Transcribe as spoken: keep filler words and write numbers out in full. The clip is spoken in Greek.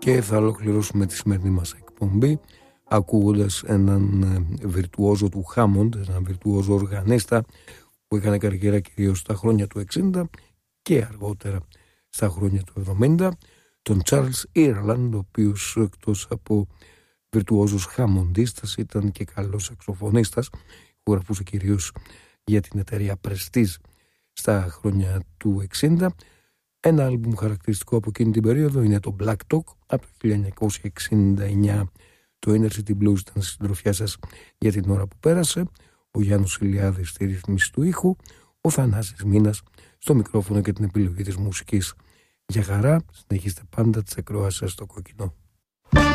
Και θα ολοκληρώσουμε τη σημερινή μας εκπομπή ακούγοντας έναν βιρτουόζο του Χάμοντ, έναν βιρτουόζο οργανίστα που έκανε καριέρα κυρίως στα χρόνια του εξήντα και αργότερα στα χρόνια του εβδομήντα, τον Charles Ireland, ο οποίος εκτός από βιρτουόζος χαμοντίστας ήταν και καλός σαξοφωνίστας, που γραφούσε κυρίως για την εταιρεία Prestige στα χρόνια του εξήντα. Ένα άλμπουμ χαρακτηριστικό από εκείνη την περίοδο είναι το Black Talk από το χίλια εννιακόσια εξήντα εννιά. Το Inner City Blues ήταν στη συντροφιά σας για την ώρα που πέρασε. Ο Γιάννος Ηλιάδης στη ρύθμιση του ήχου, ο Θανάσης Μίνας στο μικρόφωνο και την επιλογή της μουσικής. Για χαρά, συνεχίστε πάντα τις ακροάσεις σας στο Κόκκινο.